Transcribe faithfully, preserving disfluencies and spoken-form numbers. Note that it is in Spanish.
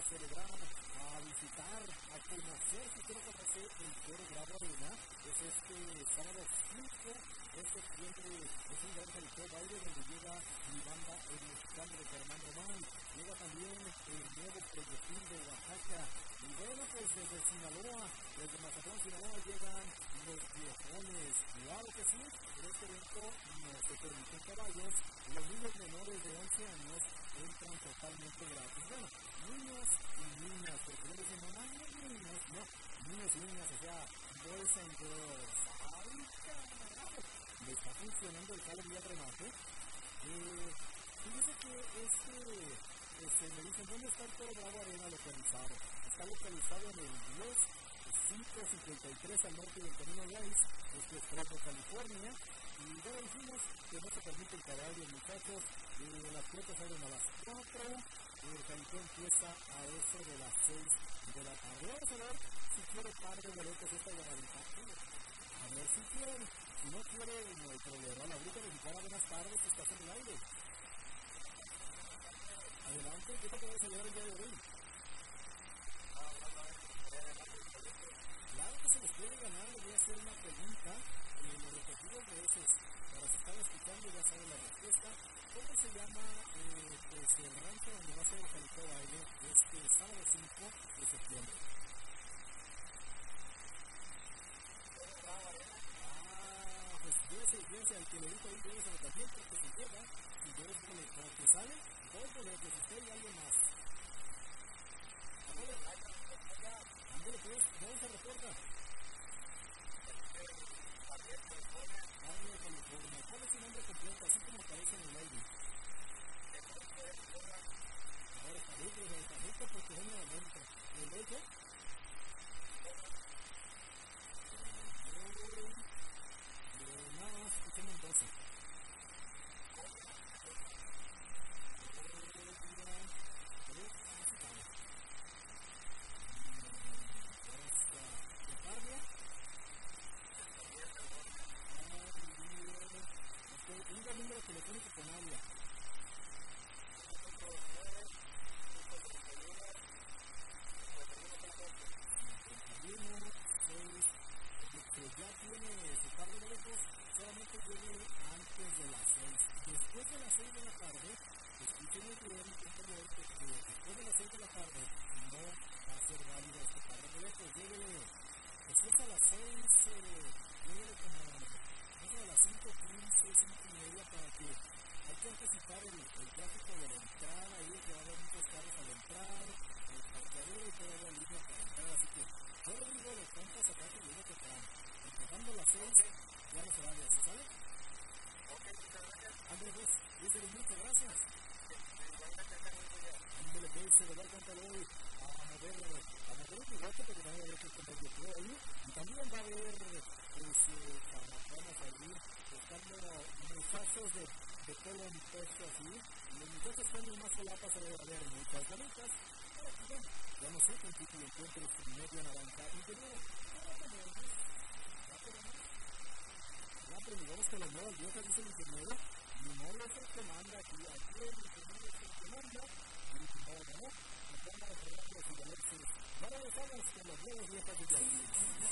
celebrar, a visitar, a conocer, si quiero conocer el Toro Bravo Arena, es este sábado cinco de septiembre, es un gran salto baile donde llega mi banda el mexicano de Germán Román, llega también el nuevo proyectil de Oaxaca, y bueno, pues desde Sinaloa, desde Mazatlán, Sinaloa, llegan los viejones, claro que sí, en este evento no se permiten caballos, los niños menores de once años entran totalmente gratis. Bueno, niños y niñas, porque no dicen, mamá, no niños, no, niños y niñas, o sea, boys and girls. ¡Ay, carajo! Me está funcionando el calo vía remate. Eh, fíjese que este, este, me dicen, ¿dónde está el Toro Bravo Arena localizado? Está localizado en el diez cinco cincuenta y tres al norte del Camino Rice, este es Fresno, California. Y ya dijimos que no se permite el caballo, muchachos. Eh, las puertas abren a las cuatro. El jaripeo empieza a eso de las seis de la tarde. Vamos a ver si quiere par de boletos esta llamadita. A ver si quieren. Si no quiere, no hay problema. La bruja mexicana, buenas tardes, estás en el aire. Adelante, ¿qué te puedes ayudar el día de hoy? Claro que se les puede ganar, les voy a hacer una pregunta. Eh, los repetidos de esos, para si están escuchando ya saben la respuesta. ¿Cómo se llama eh, pues el rancho donde va a ser el jaripeo baile este sábado cinco de septiembre? Ah, pues llévese, llévese al que le dijo ahí, llévese también porque se lleva y dos boletos, que sale dos boletos, usted y alguien más. Ándale pues, ¿dónde se reporta? Arnold, California. ¿Cuál es su nombre completo? Así como aparece en el aire. Ahora está rico, está rico porque es una venta. ¿Y el hecho? Nada más, escuchemos entonces. Un número telefónico con área. Ya tiene su par de boletos, solamente llegue antes de las seis. Después de las seis de la tarde, escúchenme bien, compañeros, que después de las seis de la tarde no va a ser válido este par de boletos. Lléguele, después a las seis, eh, lléguele como a las cinco quince, cinco y media para que hay que anticipar el, el tráfico de la entrada, ahí que va a haber muchos carros al entrar, el parqueadero y toda la línea para entrar, así que yo le digo los tontos acá que viene que están empezando las seis, ya no se vale eso, ¿sale? Ok, muchas gracias. Ándale pues, díselo muchas gracias. Ándale pues, se le va a cantar hoy a mover, a mover un bigote porque van a ver que es como yo creo ahí, y también va a haber, pues, eh, vamos a ir buscando muchachos de, de pelo en puesto así, y los muchachos que andan más solapas se va a ver muchas bonitas, pero pues bueno, ya no sé con qué te encuentres medio naranja, ingeniero, ya, pero digamos que las nuevas viejas dice el ingeniero, mi modo es el que manda aquí, aquí el ingeniero es el que manda, y el ingeniero no, nos vamos a cerrar los ingenieritos, ya regresamos con las nuevas viejas de aquí.